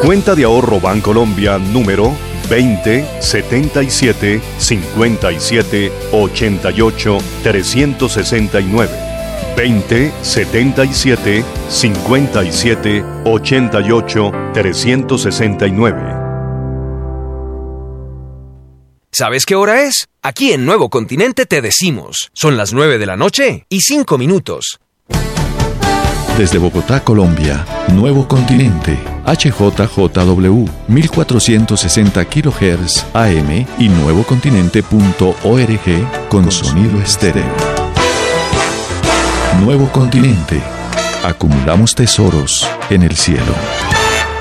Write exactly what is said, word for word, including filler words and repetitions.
Cuenta de ahorro Bancolombia número veinte setenta y siete cincuenta y siete ochenta y ocho trescientos sesenta y nueve. veinte setenta y siete cincuenta y siete ochenta y ocho trescientos sesenta y nueve. ¿Sabes qué hora es? Aquí en Nuevo Continente te decimos. Son las nueve de la noche y cinco minutos. Desde Bogotá, Colombia, Nuevo Continente, H J J W, mil cuatrocientos sesenta kilohertz A M y nuevocontinente punto org con sonido estéreo. Nuevo Continente. Acumulamos tesoros en el cielo.